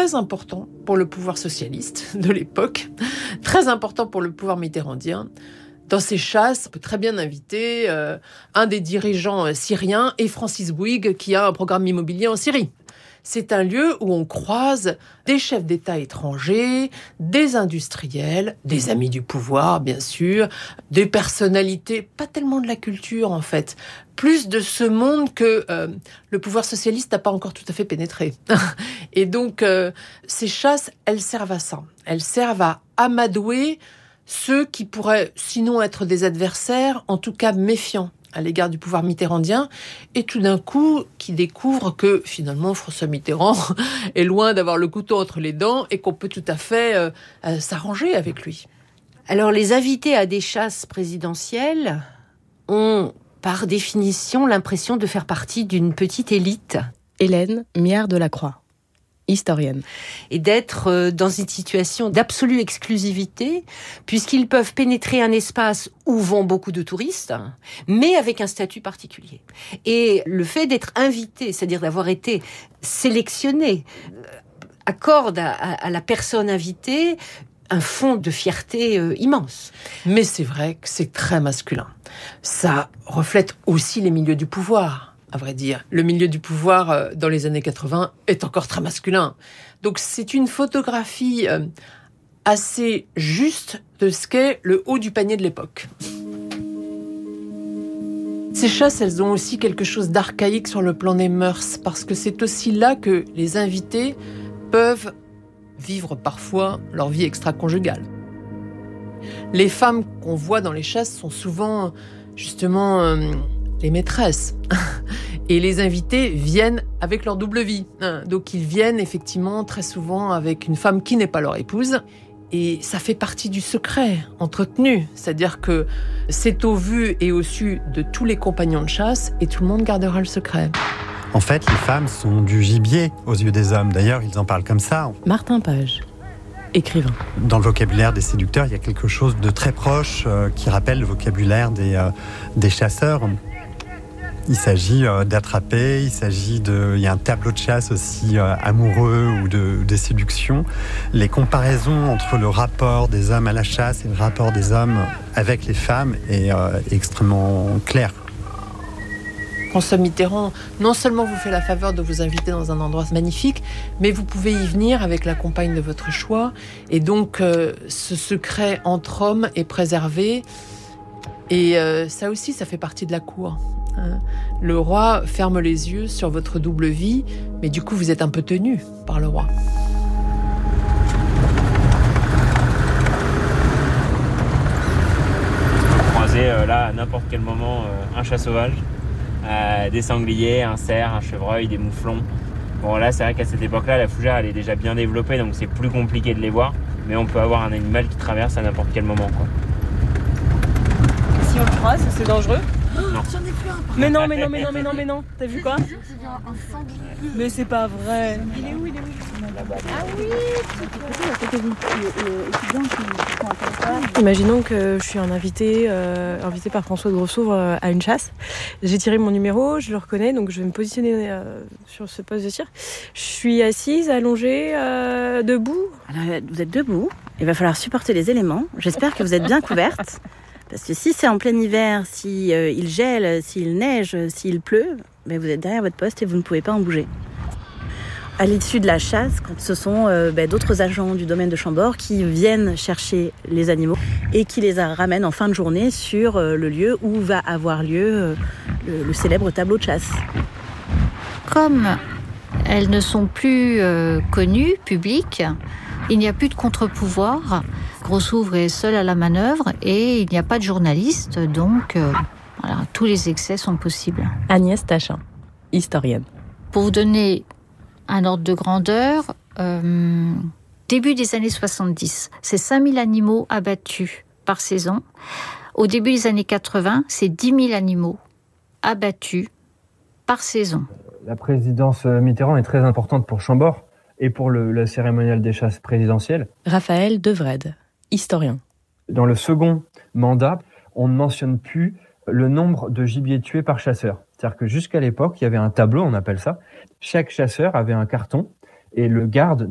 très important pour le pouvoir socialiste de l'époque, très important pour le pouvoir mitterrandien. Dans ces chasses, on peut très bien inviter un des dirigeants syriens et Francis Bouygues qui a un programme immobilier en Syrie. C'est un lieu où on croise des chefs d'État étrangers, des industriels, des amis du pouvoir, bien sûr, des personnalités, pas tellement de la culture en fait, plus de ce monde que le pouvoir socialiste n'a pas encore tout à fait pénétré. Et donc, ces chasses, elles servent à ça. Elles servent à amadouer ceux qui pourraient sinon être des adversaires, en tout cas méfiants à l'égard du pouvoir mitterrandien, et tout d'un coup, qui découvrent que finalement François Mitterrand est loin d'avoir le couteau entre les dents et qu'on peut tout à fait s'arranger avec lui. Alors, les invités à des chasses présidentielles ont, par définition, l'impression de faire partie d'une petite élite. Hélène Miard-Delacroix, historienne. Et d'être dans une situation d'absolue exclusivité, puisqu'ils peuvent pénétrer un espace où vont beaucoup de touristes, mais avec un statut particulier. Et le fait d'être invité, c'est-à-dire d'avoir été sélectionné, accorde à la personne invitée un fond de fierté immense. Mais c'est vrai que c'est très masculin. Ça reflète aussi les milieux du pouvoir. À vrai dire, le milieu du pouvoir dans les années 80 est encore très masculin. Donc c'est une photographie assez juste de ce qu'est le haut du panier de l'époque. Ces chasses, elles ont aussi quelque chose d'archaïque sur le plan des mœurs, parce que c'est aussi là que les invités peuvent vivre parfois leur vie extra-conjugale. Les femmes qu'on voit dans les chasses sont souvent, justement, les maîtresses. Et les invités viennent avec leur double vie. Donc ils viennent effectivement très souvent avec une femme qui n'est pas leur épouse. Et ça fait partie du secret entretenu. C'est-à-dire que c'est au vu et au su de tous les compagnons de chasse et tout le monde gardera le secret. En fait, les femmes sont du gibier aux yeux des hommes. D'ailleurs, ils en parlent comme ça. Martin Page, écrivain. Dans le vocabulaire des séducteurs, il y a quelque chose de très proche qui rappelle le vocabulaire des chasseurs. Il s'agit d'attraper, il y a un tableau de chasse aussi amoureux ou des séductions. Les comparaisons entre le rapport des hommes à la chasse et le rapport des hommes avec les femmes est extrêmement clair. François Mitterrand, non seulement vous fait la faveur de vous inviter dans un endroit magnifique, mais vous pouvez y venir avec la compagne de votre choix. Et donc, ce secret entre hommes est préservé. Et ça aussi, ça fait partie de la cour. Le roi ferme les yeux sur votre double vie, mais du coup, vous êtes un peu tenu par le roi. Croiser là, à n'importe quel moment, un chat sauvage, des sangliers, un cerf, un chevreuil, des mouflons. Bon, là, c'est vrai qu'à cette époque-là, la fougère, elle est déjà bien développée, donc c'est plus compliqué de les voir. Mais on peut avoir un animal qui traverse à n'importe quel moment, quoi. Si on le croise, c'est dangereux? Non. J'en ai plus un. Mais non. T'as vu quoi? Un sanglier. Mais c'est pas vrai. Il est où? Ah oui. Imaginons que je suis un invité par François de Grossouvre à une chasse. J'ai tiré mon numéro, je le reconnais, donc je vais me positionner sur ce poste de tir. Je suis assise, allongée, debout. Alors, vous êtes debout, il va falloir supporter les éléments. J'espère que vous êtes bien couverte. Parce que si c'est en plein hiver, il gèle, s'il neige, s'il pleut, ben vous êtes derrière votre poste et vous ne pouvez pas en bouger. À l'issue de la chasse, quand ce sont d'autres agents du domaine de Chambord qui viennent chercher les animaux et qui les ramènent en fin de journée sur le lieu où va avoir lieu le célèbre tableau de chasse. Comme elles ne sont plus connues, publiques, il n'y a plus de contre-pouvoir. Grossouvre est seul à la manœuvre et il n'y a pas de journaliste, donc tous les excès sont possibles. Agnès Tachin, historienne. Pour vous donner un ordre de grandeur, début des années 70, c'est 5000 animaux abattus par saison. Au début des années 80, c'est 10 000 animaux abattus par saison. La présidence Mitterrand est très importante pour Chambord et pour le cérémonial des chasses présidentielles. Raphaël Devred, historien. Dans le second mandat, on ne mentionne plus le nombre de gibier tué par chasseur. C'est-à-dire que jusqu'à l'époque, il y avait un tableau, on appelle ça. Chaque chasseur avait un carton et le garde